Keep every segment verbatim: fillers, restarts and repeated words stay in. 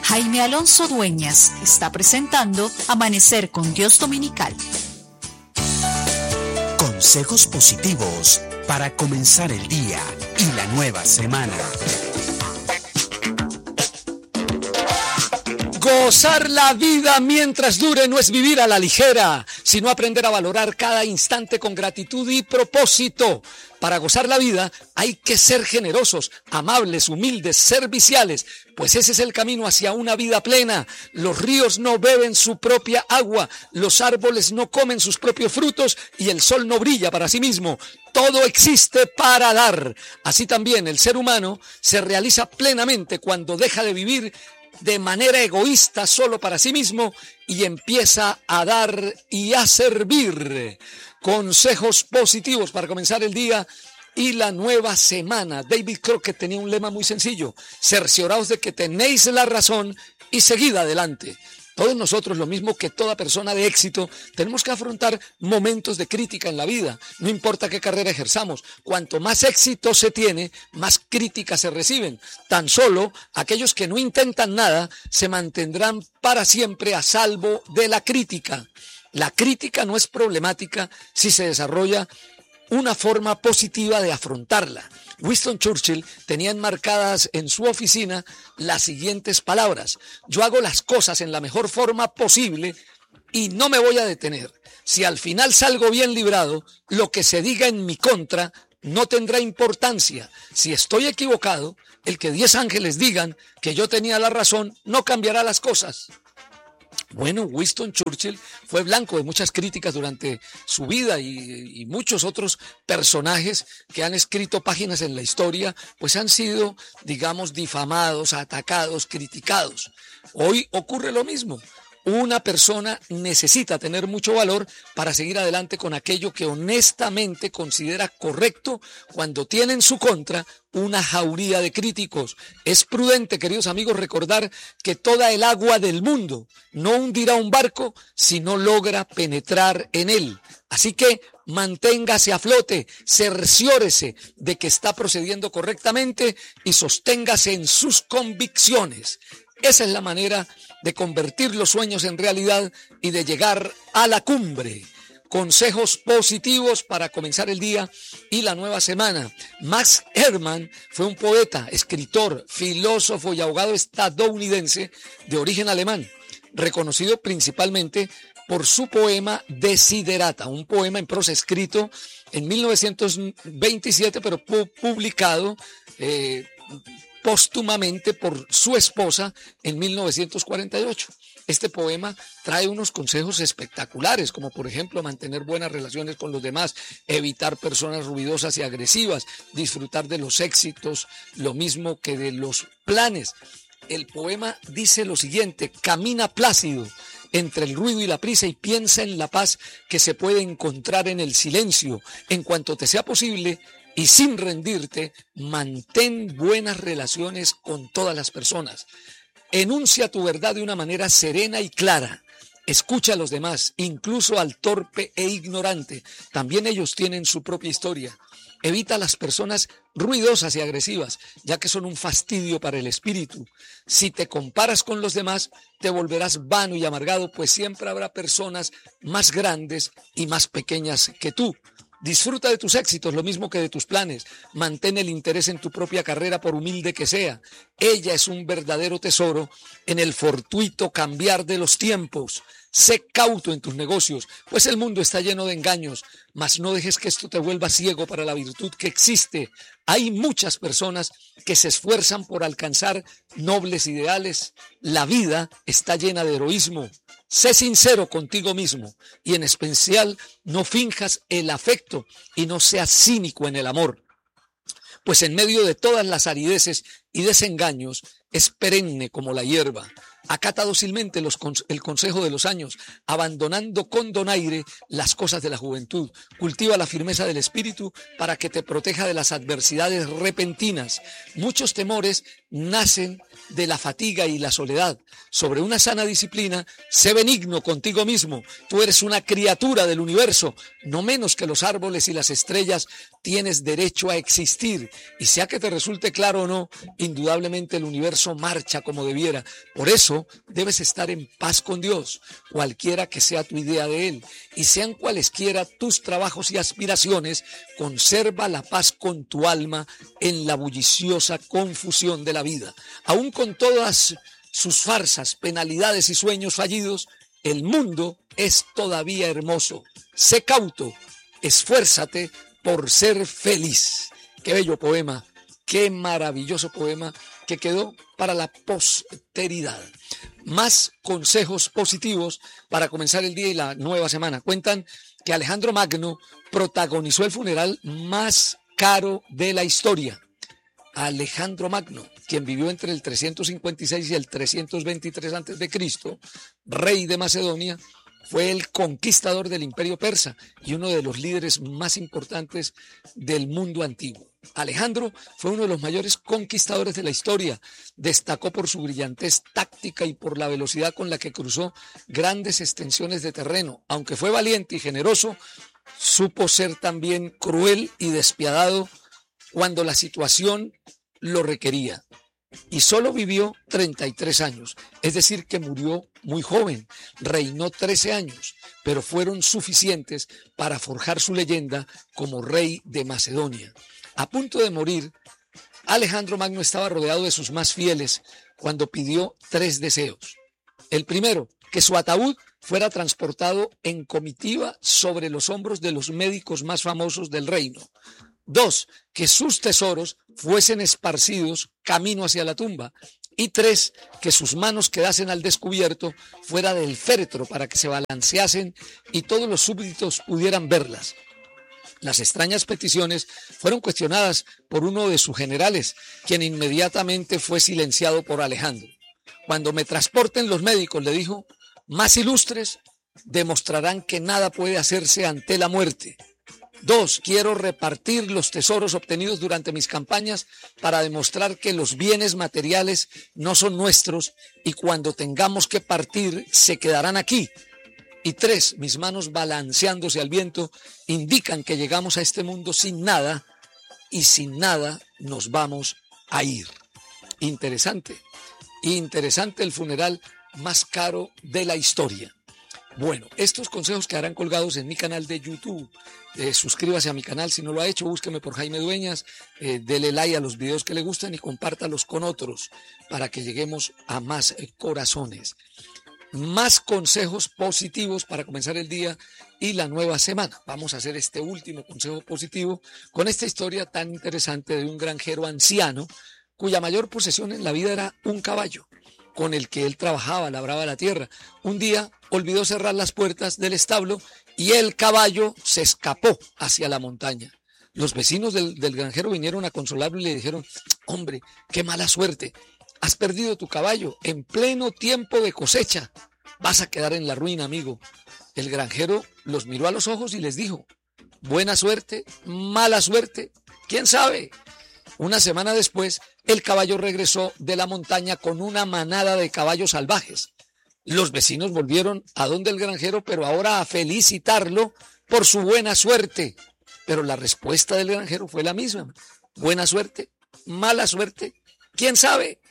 Jaime Alonso Dueñas está presentando Amanecer con Dios Dominical. Consejos positivos para comenzar el día y la nueva semana. Gozar la vida mientras dure no es vivir a la ligera, sino aprender a valorar cada instante con gratitud y propósito. Para gozar la vida hay que ser generosos, amables, humildes, serviciales, pues ese es el camino hacia una vida plena. Los ríos no beben su propia agua, los árboles no comen sus propios frutos y el sol no brilla para sí mismo. Todo existe para dar. Así también el ser humano se realiza plenamente cuando deja de vivir de manera egoísta solo para sí mismo y empieza a dar y a servir. Consejos positivos para comenzar el día y la nueva semana. David Crockett tenía un lema muy sencillo: cercioraos de que tenéis la razón y seguid adelante. Todos nosotros, lo mismo que toda persona de éxito, tenemos que afrontar momentos de crítica en la vida. No importa qué carrera ejerzamos, cuanto más éxito se tiene, más críticas se reciben. Tan solo aquellos que no intentan nada se mantendrán para siempre a salvo de la crítica. La crítica no es problemática si se desarrolla una forma positiva de afrontarla. Winston Churchill tenía enmarcadas en su oficina las siguientes palabras: yo hago las cosas en la mejor forma posible y no me voy a detener. Si al final salgo bien librado, lo que se diga en mi contra no tendrá importancia. Si estoy equivocado, el que diez ángeles digan que yo tenía la razón no cambiará las cosas. Bueno, Winston Churchill fue blanco de muchas críticas durante su vida y, y muchos otros personajes que han escrito páginas en la historia, pues han sido, digamos, difamados, atacados, criticados. Hoy ocurre lo mismo. Una persona necesita tener mucho valor para seguir adelante con aquello que honestamente considera correcto cuando tiene en su contra una jauría de críticos. Es prudente, queridos amigos, recordar que toda el agua del mundo no hundirá un barco si no logra penetrar en él. Así que manténgase a flote, cerciórese de que está procediendo correctamente y sosténgase en sus convicciones. Esa es la manera de convertir los sueños en realidad y de llegar a la cumbre. Consejos positivos para comenzar el día y la nueva semana. Max Ehrmann fue un poeta, escritor, filósofo y abogado estadounidense de origen alemán, reconocido principalmente por su poema Desiderata, un poema en prosa escrito en mil novecientos veintisiete, pero pu- publicado eh, póstumamente por su esposa en mil novecientos cuarenta y ocho. Este poema trae unos consejos espectaculares, como por ejemplo mantener buenas relaciones con los demás, evitar personas ruidosas y agresivas, disfrutar de los éxitos, lo mismo que de los planes. El poema dice lo siguiente: camina plácido entre el ruido y la prisa y piensa en la paz que se puede encontrar en el silencio. En cuanto te sea posible, y sin rendirte, mantén buenas relaciones con todas las personas. Enuncia tu verdad de una manera serena y clara. Escucha a los demás, incluso al torpe e ignorante. También ellos tienen su propia historia. Evita a las personas ruidosas y agresivas, ya que son un fastidio para el espíritu. Si te comparas con los demás, te volverás vano y amargado, pues siempre habrá personas más grandes y más pequeñas que tú. Disfruta de tus éxitos, lo mismo que de tus planes. Mantén el interés en tu propia carrera, por humilde que sea. Ella es un verdadero tesoro en el fortuito cambiar de los tiempos. Sé cauto en tus negocios, pues el mundo está lleno de engaños, mas no dejes que esto te vuelva ciego para la virtud que existe. Hay muchas personas que se esfuerzan por alcanzar nobles ideales. La vida está llena de heroísmo. Sé sincero contigo mismo y en especial no finjas el afecto y no seas cínico en el amor, pues en medio de todas las arideces y desengaños es perenne como la hierba. Acata dócilmente los, el consejo de los años, abandonando con donaire las cosas de la juventud. Cultiva la firmeza del espíritu para que te proteja de las adversidades repentinas. Muchos temores nacen de la fatiga y la soledad. Sobre una sana disciplina, sé benigno contigo mismo. Tú eres una criatura del universo, no menos que los árboles y las estrellas. Tienes derecho a existir, y sea que te resulte claro o no, indudablemente el universo marcha como debiera. Por eso debes estar en paz con Dios, cualquiera que sea tu idea de Él. Y sean cualesquiera tus trabajos y aspiraciones, conserva la paz con tu alma en la bulliciosa confusión de la vida. Aún con todas sus farsas, penalidades y sueños fallidos, el mundo es todavía hermoso. Sé cauto, esfuérzate por ser feliz. Qué bello poema. Qué maravilloso poema que quedó para la posteridad. Más consejos positivos para comenzar el día y la nueva semana. Cuentan que Alejandro Magno protagonizó el funeral más caro de la historia. Alejandro Magno, quien vivió entre el trescientos cincuenta y seis y el trescientos veintitrés antes de Cristo, rey de Macedonia, fue el conquistador del imperio persa y uno de los líderes más importantes del mundo antiguo. Alejandro fue uno de los mayores conquistadores de la historia. Destacó por su brillantez táctica y por la velocidad con la que cruzó grandes extensiones de terreno. Aunque fue valiente y generoso, supo ser también cruel y despiadado cuando la situación lo requería. Y solo vivió treinta y tres años, es decir, que murió muy joven. Reinó trece años, pero fueron suficientes para forjar su leyenda como rey de Macedonia. A punto de morir, Alejandro Magno estaba rodeado de sus más fieles cuando pidió tres deseos. El primero, que su ataúd fuera transportado en comitiva sobre los hombros de los médicos más famosos del reino. Dos, que sus tesoros fuesen esparcidos camino hacia la tumba. Y tres, que sus manos quedasen al descubierto fuera del féretro para que se balanceasen y todos los súbditos pudieran verlas. Las extrañas peticiones fueron cuestionadas por uno de sus generales, quien inmediatamente fue silenciado por Alejandro. Cuando me transporten los médicos, le dijo, más ilustres, demostrarán que nada puede hacerse ante la muerte. Dos, quiero repartir los tesoros obtenidos durante mis campañas para demostrar que los bienes materiales no son nuestros y cuando tengamos que partir se quedarán aquí. Y tres, mis manos balanceándose al viento indican que llegamos a este mundo sin nada y sin nada nos vamos a ir. Interesante, interesante el funeral más caro de la historia. Bueno, estos consejos quedarán colgados en mi canal de YouTube. Eh, suscríbase a mi canal si no lo ha hecho, búsqueme por Jaime Dueñas, eh, dele like a los videos que le gustan y compártalos con otros para que lleguemos a más eh, corazones. Más consejos positivos para comenzar el día y la nueva semana. Vamos a hacer este último consejo positivo con esta historia tan interesante de un granjero anciano cuya mayor posesión en la vida era un caballo con el que él trabajaba, labraba la tierra. Un día olvidó cerrar las puertas del establo y el caballo se escapó hacia la montaña. Los vecinos del, del granjero vinieron a consolarlo y le dijeron, hombre, qué mala suerte. Has perdido tu caballo en pleno tiempo de cosecha. Vas a quedar en la ruina, amigo. El granjero los miró a los ojos y les dijo, buena suerte, mala suerte, ¿quién sabe? Una semana después, el caballo regresó de la montaña con una manada de caballos salvajes. Los vecinos volvieron a donde el granjero, pero ahora a felicitarlo por su buena suerte. Pero la respuesta del granjero fue la misma. Buena suerte, mala suerte, ¿quién sabe?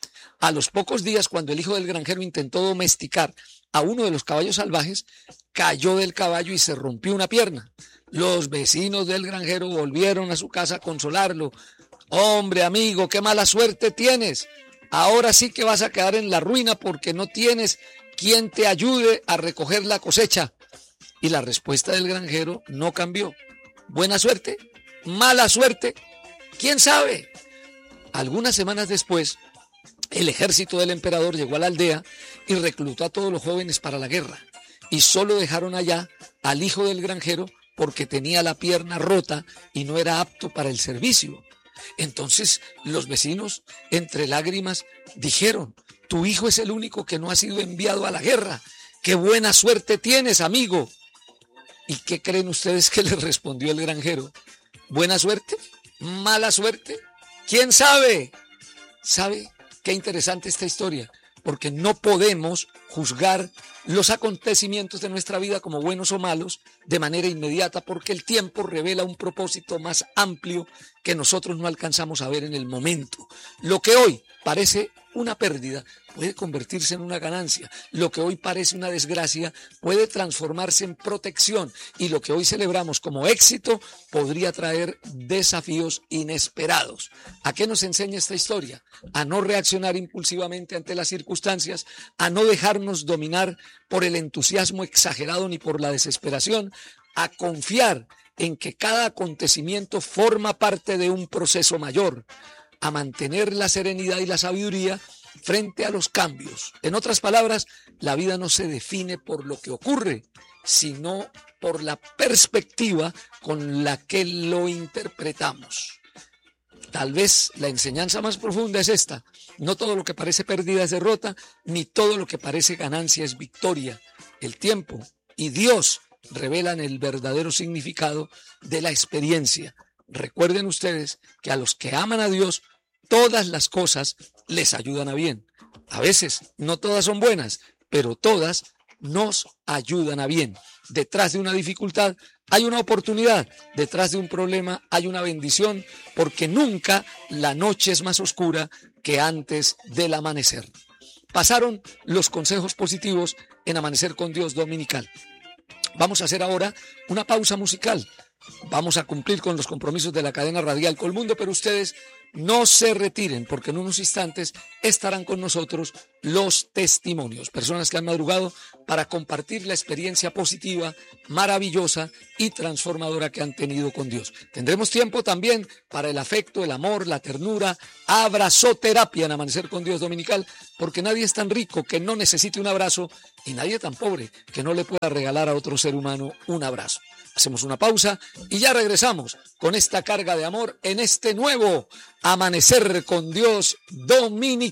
A los pocos días, cuando el hijo del granjero intentó domesticar a uno de los caballos salvajes, cayó del caballo y se rompió una pierna. Los vecinos del granjero volvieron a su casa a consolarlo. Hombre, amigo, qué mala suerte tienes. Ahora sí que vas a quedar en la ruina porque no tienes quien te ayude a recoger la cosecha. Y la respuesta del granjero no cambió. Buena suerte, mala suerte, ¿quién sabe? Algunas semanas después, el ejército del emperador llegó a la aldea y reclutó a todos los jóvenes para la guerra. Y solo dejaron allá al hijo del granjero porque tenía la pierna rota y no era apto para el servicio. Entonces los vecinos, entre lágrimas, dijeron, tu hijo es el único que no ha sido enviado a la guerra. ¡Qué buena suerte tienes, amigo! ¿Y qué creen ustedes que le respondió el granjero? ¿Buena suerte? ¿Mala suerte? ¿Quién sabe? ¿Sabe qué interesante esta historia? porque no podemos juzgar los acontecimientos de nuestra vida como buenos o malos de manera inmediata, porque el tiempo revela un propósito más amplio que nosotros no alcanzamos a ver en el momento. Lo que hoy parece una pérdida puede convertirse en una ganancia. Lo que hoy parece una desgracia puede transformarse en protección, y lo que hoy celebramos como éxito podría traer desafíos inesperados. ¿A qué nos enseña esta historia? A no reaccionar impulsivamente ante las circunstancias, a no dejarnos dominar por el entusiasmo exagerado ni por la desesperación, a confiar en que cada acontecimiento forma parte de un proceso mayor, a mantener la serenidad y la sabiduría frente a los cambios. En otras palabras, la vida no se define por lo que ocurre, sino por la perspectiva con la que lo interpretamos. Tal vez la enseñanza más profunda es esta: no todo lo que parece pérdida es derrota, ni todo lo que parece ganancia es victoria. El tiempo y Dios revelan el verdadero significado de la experiencia. Recuerden ustedes que a los que aman a Dios, todas las cosas les ayudan a bien. A veces no todas son buenas, pero todas nos ayudan a bien. Detrás de una dificultad hay una oportunidad, detrás de un problema hay una bendición, porque nunca la noche es más oscura que antes del amanecer. Pasaron los consejos positivos en Amanecer con Dios dominical. Vamos a hacer ahora una pausa musical. Vamos a cumplir con los compromisos de la cadena radial Colmundo, pero ustedes no se retiren, porque en unos instantes estarán con nosotros los testimonios, personas que han madrugado para compartir la experiencia positiva, maravillosa y transformadora que han tenido con Dios. Tendremos tiempo también para el afecto, el amor, la ternura, abrazoterapia en Amanecer con Dios dominical, porque nadie es tan rico que no necesite un abrazo, y nadie tan pobre que no le pueda regalar a otro ser humano un abrazo. Hacemos una pausa y ya regresamos con esta carga de amor en este nuevo Amanecer con Dios dominical.